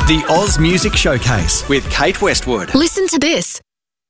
The Oz Music Showcase with Kate Westwood. Listen to this.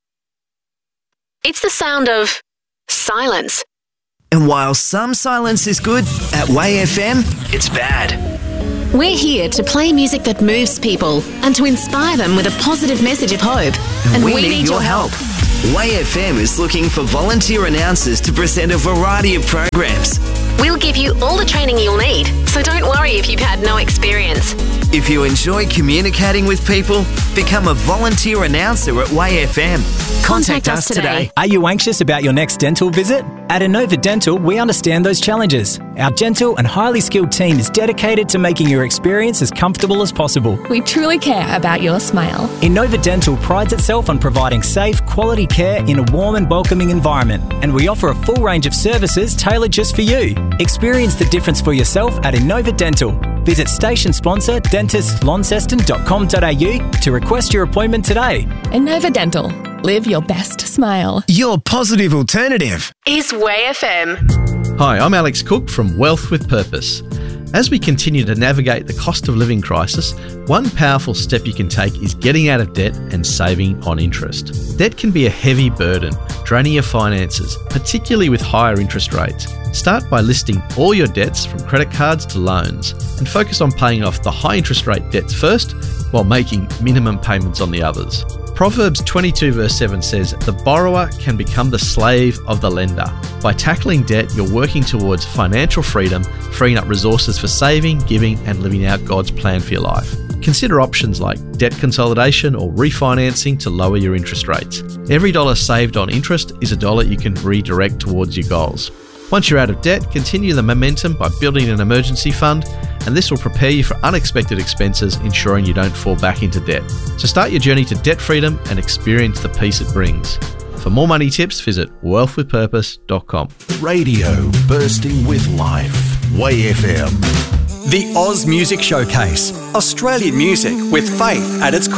It's the sound of silence. And while some silence is good, at Way FM, it's bad. We're here to play music that moves people and to inspire them with a positive message of hope. And we need your help. Way FM is looking for volunteer announcers to present a variety of programs. We'll give you all the training you'll need, so don't worry if you've had no experience. If you enjoy communicating with people, become a volunteer announcer at Way FM. Contact us today. Are you anxious about your next dental visit? At Innova Dental, we understand those challenges. Our gentle and highly skilled team is dedicated to making your experience as comfortable as possible. We truly care about your smile. Innova Dental prides itself on providing safe, quality care in a warm and welcoming environment. And we offer a full range of services tailored just for you. Experience the difference for yourself at Innova Dental. Visit station sponsor dentistlaunceston.com.au to request your appointment today. Innova Dental. Live your best smile. Your positive alternative is Way FM. Hi, I'm Alex Cook from Wealth with Purpose. As we continue to navigate the cost of living crisis, one powerful step you can take is getting out of debt and saving on interest. Debt can be a heavy burden, draining your finances, particularly with higher interest rates. Start by listing all your debts from credit cards to loans and focus on paying off the high interest rate debts first while making minimum payments on the others. Proverbs 22 verse 7 says, "The borrower can become the slave of the lender." By tackling debt, you're working towards financial freedom, freeing up resources for saving, giving, and living out God's plan for your life. Consider options like debt consolidation or refinancing to lower your interest rates. Every dollar saved on interest is a dollar you can redirect towards your goals. Once you're out of debt, continue the momentum by building an emergency fund, and this will prepare you for unexpected expenses, ensuring you don't fall back into debt. So start your journey to debt freedom and experience the peace it brings. For more money tips, visit wealthwithpurpose.com. Radio bursting with life. Way FM. The Oz Music Showcase. Australian music with faith at its core.